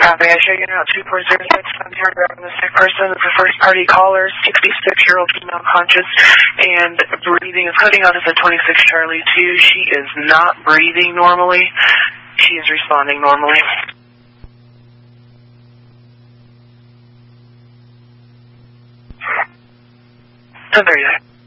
Copy. I show you now 2406. I'm here grabbing the sick person. The first party caller, 66-year-old female conscious and breathing. Is coding out as a 26 Charlie 2. She is not breathing normally. She is responding normally. So there you go.